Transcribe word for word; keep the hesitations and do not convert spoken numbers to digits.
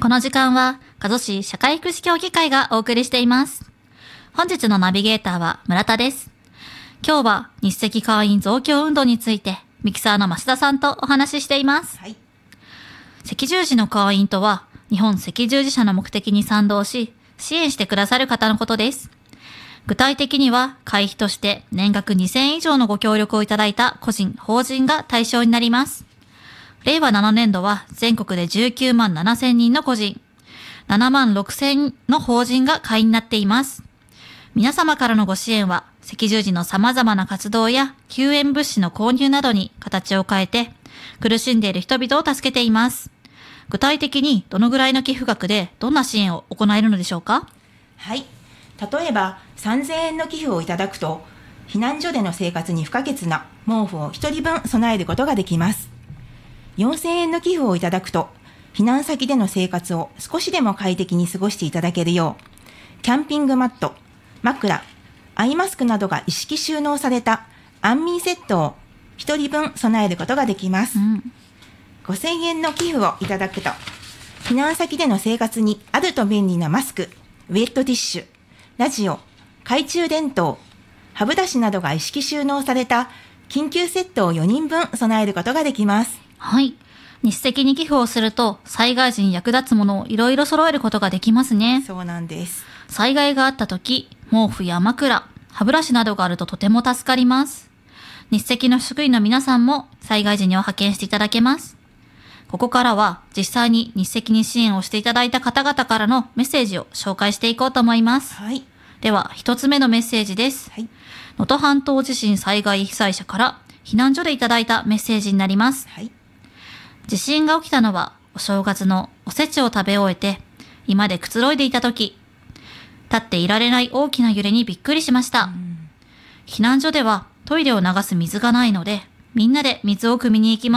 この時間は加須市社会福祉協議会がお送りしています。本日のナビゲーターは村田です。今日は日赤会員増強運動についてミキサーの増田さんとお話ししています。 はい、 赤十字の会員とは日本赤十字社の目的に賛同し支援してくださる方のことです。具体的には会費として年額にせんえん以上のご協力をいただいた個人、法人が対象になります。れいわななねんどは全国でじゅうきゅうまんななせんにんの個人、ななまんろくせんの法人が会員になっています。皆様からのご支援は赤十字の様々な活動や救援物資の購入などに形を変えて苦しんでいる人々を助けています。具体的にどのぐらいの寄付額でどんな支援を行えるのでしょうか？ はい、例えばさんぜんえんの寄付をいただくと避難所での生活に不可欠な毛布をひとりぶん備えることができます。よんせんえんの寄付をいただくと避難先での生活を少しでも快適に過ごしていただけるようキャンピングマット、枕、アイマスクなどが一式収納された安眠セットをひとりぶん備えることができます。 うん、 ごせんえんの寄付をいただくと避難先での生活にあると便利なマスク、ウェットティッシュ、ラジオ、懐中電灯、歯ブラシなどが一式収納された緊急セットをよにんぶん備えることができます。 はい。日赤に寄付をすると災害時に役立つものをいろいろ揃えることができますね。 そうなんです。 災害があった時、毛布や枕、歯ブラシなどがあるととても助かります。日赤の職員の皆さんも災害時には派遣していただけます。ここからは実際に日赤に支援をしていただいた方々からのメッセージを紹介していこうと思います。 はい。 では一つ目のメッセージです。 はい。 能登半島地震災害被災者から避難所でいただいたメッセージになります。 はい。 地震が起きたのはお正月のおせちを食べ終えて居間でくつろいでいた時、立っていられない大きな揺れにびっくりしました。避難所ではトイレを流す水がないのでみんなで水を汲みに行きます。